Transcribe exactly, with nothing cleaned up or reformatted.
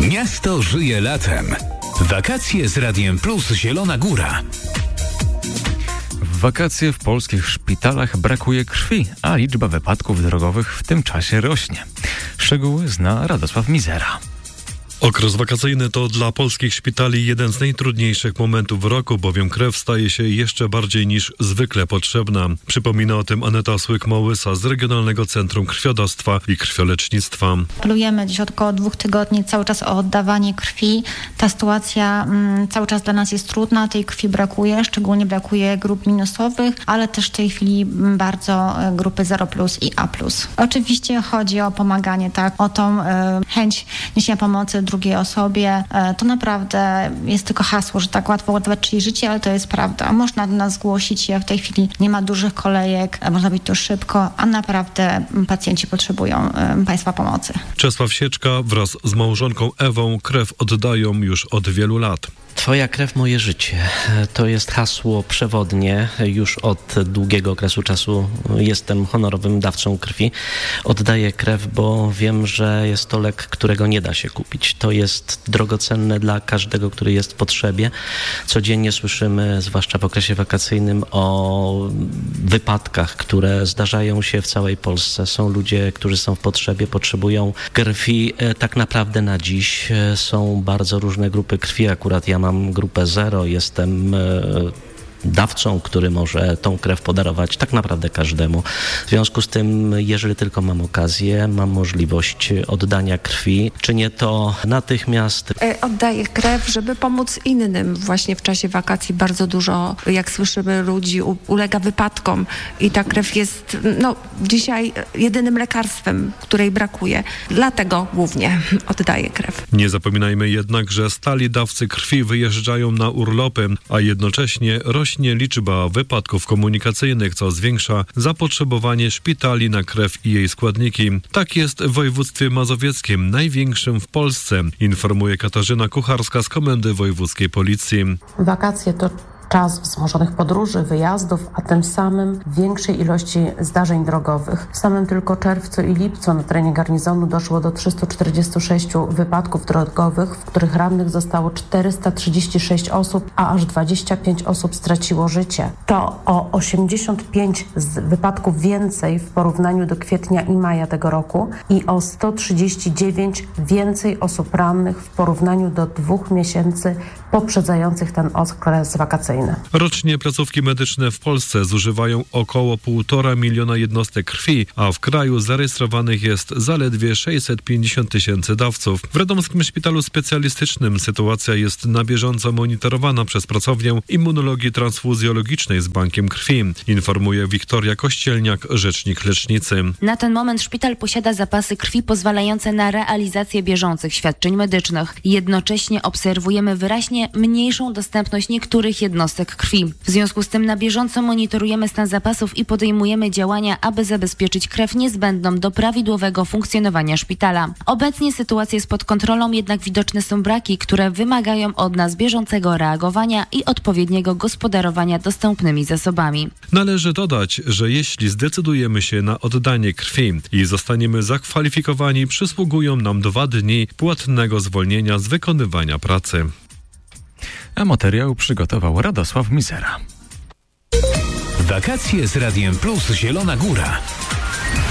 Miasto żyje latem. Wakacje z Radiem Plus Zielona Góra. W wakacje w polskich szpitalach brakuje krwi, a liczba wypadków drogowych w tym czasie rośnie. Szczegóły zna Radosław Mizera. Okres wakacyjny to dla polskich szpitali jeden z najtrudniejszych momentów w roku, bowiem krew staje się jeszcze bardziej niż zwykle potrzebna. Przypomina o tym Aneta Słyk-Małysa z Regionalnego Centrum Krwiodawstwa i Krwiolecznictwa. Apelujemy dziś od około dwóch tygodni cały czas o oddawanie krwi. Ta sytuacja mm, cały czas dla nas jest trudna, tej krwi brakuje, szczególnie brakuje grup minusowych, ale też w tej chwili bardzo grupy zero plus i A plus. Oczywiście chodzi o pomaganie, tak, o tą y, chęć niesienia pomocy drugiej osobie. To naprawdę jest tylko hasło, że tak łatwo uratować czyjeś życie, ale to jest prawda. Można do nas zgłosić się, w tej chwili nie ma dużych kolejek, można być to szybko, a naprawdę pacjenci potrzebują Państwa pomocy. Czesław Sieczka wraz z małżonką Ewą krew oddają już od wielu lat. Twoja krew, moje życie. To jest hasło przewodnie. Już od długiego okresu czasu jestem honorowym dawcą krwi. Oddaję krew, bo wiem, że jest to lek, którego nie da się kupić. To jest drogocenne dla każdego, który jest w potrzebie. Codziennie słyszymy, zwłaszcza w okresie wakacyjnym, o wypadkach, które zdarzają się w całej Polsce. Są ludzie, którzy są w potrzebie, potrzebują krwi. Tak naprawdę na dziś są bardzo różne grupy krwi. Akurat ja mam Mam grupę zero, jestem e, dawcą, który może tą krew podarować tak naprawdę każdemu. W związku z tym, jeżeli tylko mam okazję, mam możliwość oddania krwi, czynię to natychmiast. Oddaję krew, żeby pomóc innym. Właśnie w czasie wakacji bardzo dużo, jak słyszymy, ludzi u, ulega wypadkom i ta krew jest no, dzisiaj jedynym lekarstwem, której brakuje. Dlatego głównie oddaję krew. Nie zapominajmy jednak, że stali dawcy krwi wyjeżdżają na urlopy, a jednocześnie rośnie Rośnie liczba wypadków komunikacyjnych, co zwiększa zapotrzebowanie szpitali na krew i jej składniki. Tak jest w województwie mazowieckim, największym w Polsce, informuje Katarzyna Kucharska z Komendy Wojewódzkiej Policji. Wakacje to czas wzmożonych podróży, wyjazdów, a tym samym większej ilości zdarzeń drogowych. W samym tylko czerwcu i lipcu na terenie garnizonu doszło do trzystu czterdziestu sześciu wypadków drogowych, w których rannych zostało czterysta trzydzieści sześć osób, a aż dwadzieścia pięć osób straciło życie. To o osiemdziesiąt pięć wypadków więcej w porównaniu do kwietnia i maja tego roku i o sto trzydzieści dziewięć więcej osób rannych w porównaniu do dwóch miesięcy poprzedzających ten okres wakacyjny. Rocznie placówki medyczne w Polsce zużywają około półtora miliona jednostek krwi, a w kraju zarejestrowanych jest zaledwie sześćset pięćdziesiąt tysięcy dawców. W Radomskim Szpitalu Specjalistycznym sytuacja jest na bieżąco monitorowana przez pracownię immunologii transfuzjologicznej z Bankiem Krwi, informuje Wiktoria Kościelniak, rzecznik lecznicy. Na ten moment szpital posiada zapasy krwi pozwalające na realizację bieżących świadczeń medycznych. Jednocześnie obserwujemy wyraźnie mniejszą dostępność niektórych jednostek krwi. W związku z tym na bieżąco monitorujemy stan zapasów i podejmujemy działania, aby zabezpieczyć krew niezbędną do prawidłowego funkcjonowania szpitala. Obecnie sytuacja jest pod kontrolą, jednak widoczne są braki, które wymagają od nas bieżącego reagowania i odpowiedniego gospodarowania dostępnymi zasobami. Należy dodać, że jeśli zdecydujemy się na oddanie krwi i zostaniemy zakwalifikowani, przysługują nam dwa dni płatnego zwolnienia z wykonywania pracy. A materiał przygotował Radosław Mizera. Wakacje z Radiem Plus Zielona Góra.